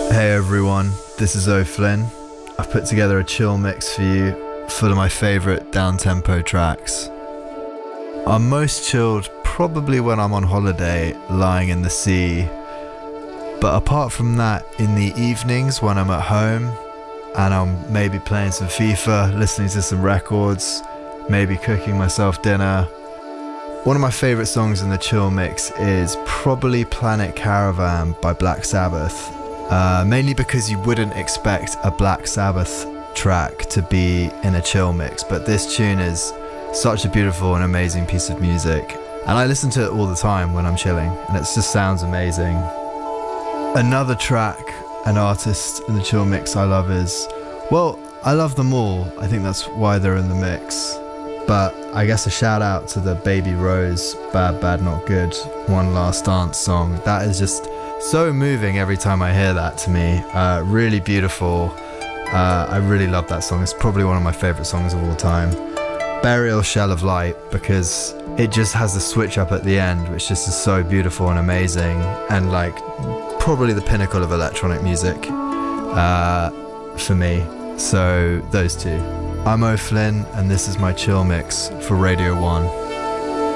Hey everyone, this is O'Flynn. I've put together a chill mix for you, full of my favourite down-tempo tracks. I'm most chilled probably when I'm on holiday, lying in the sea. But apart from that, in the evenings when I'm at home and I'm maybe playing some FIFA, listening to some records, maybe cooking myself dinner. One of my favourite songs in the chill mix is probably Planet Caravan by Black Sabbath. Mainly because you wouldn't expect a Black Sabbath track to be in a chill mix, but this tune is such a beautiful and amazing piece of music, and I listen to it all the time when I'm chilling, and it just sounds amazing. Another track, an artist in the chill mix I love is, well, I love them all, I think that's why they're in the mix, but I guess a shout out to the Baby Rose Bad Bad Not Good One Last Dance song. That is just so moving every time I hear that to me. Really beautiful. I really love that song. It's probably one of my favourite songs of all time. Burial Shell of Light, because it just has the switch up at the end, which just is so beautiful and amazing, and like probably the pinnacle of electronic music for me. So those two. I'm O'Flynn, and this is my chill mix for Radio 1.